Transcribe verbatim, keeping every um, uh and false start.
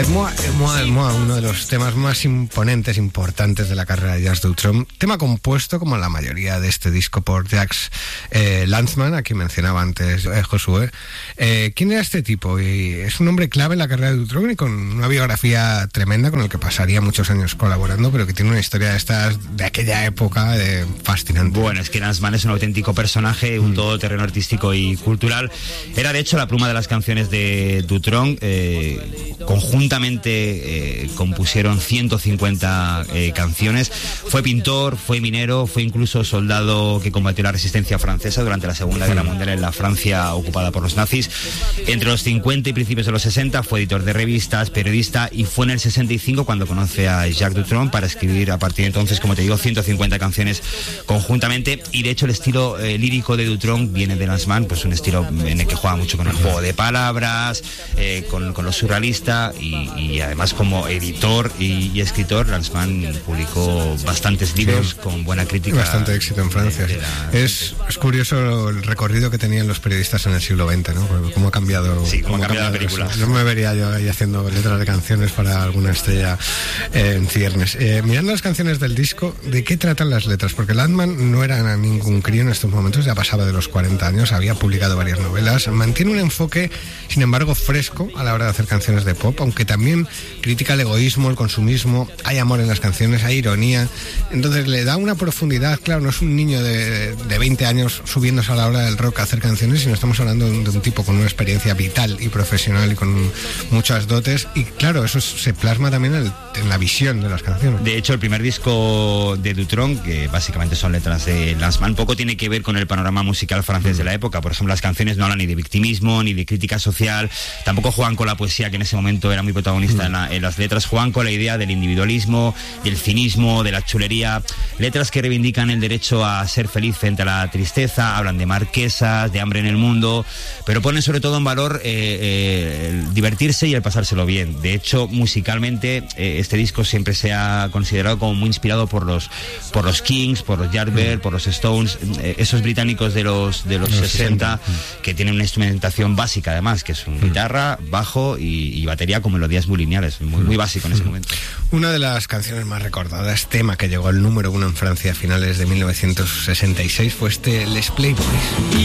Et moi, et moi, et moi, uno de los temas más imponentes, importantes de la carrera de Jacques Dutronc, tema compuesto, como la mayoría de este disco, por Jacques eh, Lanzmann, a quien mencionaba antes eh, Josué. Eh, ¿Quién era este tipo? Y es un hombre clave en la carrera de Dutronc y con una biografía tremenda, con el que pasaría muchos años colaborando, pero que tiene una historia de estas, de aquella época, de fascinante. Bueno, es que Lanzmann es un auténtico personaje, un todoterreno artístico y cultural. Era de hecho la pluma de las canciones de Dutronc. eh, conjuntamente eh, compusieron ciento cincuenta eh, canciones. Fue pintor, fue minero, fue incluso soldado que combatió la resistencia francesa durante la Segunda Guerra Mundial en la Francia ocupada por los nazis. Entre los cincuenta y principios de los sesenta fue editor de revistas, periodista, y fue en el sesenta y cinco cuando conoce a Jacques Dutronc para escribir a partir de entonces, como te digo, ciento cincuenta canciones conjuntamente. Y de hecho el estilo eh, lírico de Dutronc viene de Lanzmann, pues un estilo en el que juega mucho con el juego de palabras, eh, con, con lo surrealista, y, y además como editor y, y escritor, Lanzmann publicó bastantes libros sí, con buena crítica. Bastante éxito en Francia. De, de la... es, es curioso el recorrido que tenían los periodistas en el siglo veinte, ¿no? Cómo ha cambiado, sí, cómo cómo ha cambiado ha cambiado la película. Eso. No me vería yo ahí haciendo letras de canciones para alguna estrella eh, en ciernes. Eh, mirando las canciones del disco, ¿de qué tratan las letras? Porque Lanzmann no era ningún crío en estos momentos, ya pasaba de los cuarenta años, había publicado varias novelas, mantiene un enfoque, sin embargo, fresco a la hora de hacer canciones de pop, aunque también critica el egoísmo, el consumismo, hay amor en las canciones, hay ironía, entonces le da una profundidad. Claro, no es un niño de, de veinte años subiéndose a la hora del rock a hacer canciones, sino estamos hablando de un, de un tipo con una experiencia vital y profesional y con muchas dotes, y claro, eso se plasma también en, el, en la visión de las canciones. De hecho, el primer disco de Dutronc, que básicamente son letras de Lanzmann, poco tiene que ver con el panorama musical francés de la época. Por ejemplo, las canciones no hablan ni de victimismo, ni de crítica social, tampoco juegan con la poesía, que en ese momento era muy protagonista en, la, en las letras, juegan con la idea del individualismo, del cinismo, de la chulería, letras que reivindican el derecho a ser feliz frente a la tristeza, hablan de marquesas, de hambre en el mundo, pero ponen sobre todo en valor eh, eh, el divertirse y el pasárselo bien. De hecho, musicalmente, eh, este disco siempre se ha considerado como muy inspirado por los por los Kings, por los Yardbirds, por los Stones, eh, esos británicos de los de los, los sesenta, que tienen una instrumentación básica, además, que es una guitarra, bajo y, y batería con melodías muy lineales, muy, muy básico en ese momento. Una de las canciones más recordadas, tema que llegó al número uno en Francia a finales de mil novecientos sesenta y seis, fue este Les Playboys.